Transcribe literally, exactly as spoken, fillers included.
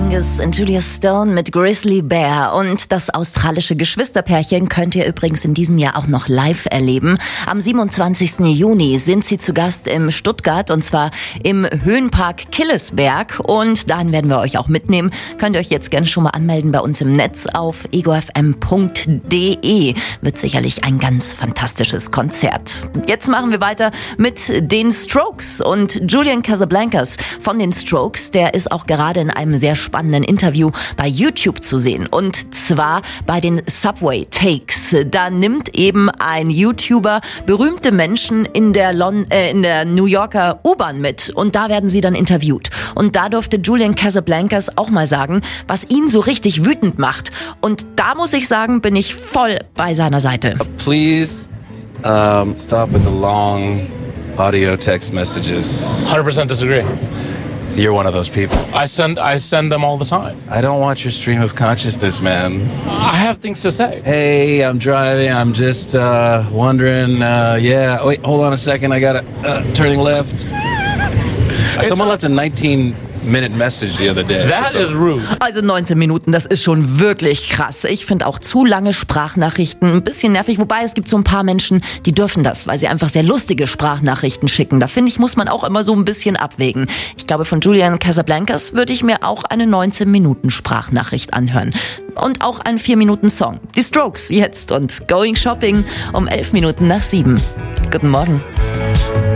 Mingus und Julia Stone mit Grizzly Bear. Und das australische Geschwisterpärchen könnt ihr übrigens in diesem Jahr auch noch live erleben. Am siebenundzwanzigsten Juni sind sie zu Gast in Stuttgart und zwar im Höhenpark Killesberg. Und dahin werden wir euch auch mitnehmen. Könnt ihr euch jetzt gerne schon mal anmelden bei uns im Netz auf ego f m punkt d e. Wird sicherlich ein ganz fantastisches Konzert. Jetzt machen wir weiter mit den Strokes und Julian Casablancas von den Strokes. Der ist auch gerade in einem sehr spannenden Interview bei YouTube zu sehen. Und zwar bei den Subway Takes. Da nimmt eben ein YouTuber berühmte Menschen in der, Lon- äh, in der New Yorker U-Bahn mit. Und da werden sie dann interviewt. Und da durfte Julian Casablancas auch mal sagen, was ihn so richtig wütend macht. Und da muss ich sagen, bin ich voll bei seiner Seite. Please um, stop with the long audio text messages. one hundred percent disagree. So you're one of those people. I send I send them all the time. I don't want your stream of consciousness, man. I have things to say. Hey, I'm driving. I'm just uh, wondering. Uh, yeah. Wait, hold on a second. I got a uh, turning left. Someone left a nineteen minute message the other day. That so. is rude. Also neunzehn Minuten, das ist schon wirklich krass. Ich finde auch zu lange Sprachnachrichten ein bisschen nervig. Wobei es gibt so ein paar Menschen, die dürfen das, weil sie einfach sehr lustige Sprachnachrichten schicken. Da finde ich, muss man auch immer so ein bisschen abwägen. Ich glaube, von Julian Casablancas würde ich mir auch eine neunzehn Minuten Sprachnachricht anhören. Und auch einen vier Minuten Song. Die Strokes jetzt und Going Shopping um elf Minuten nach sieben. Guten Morgen.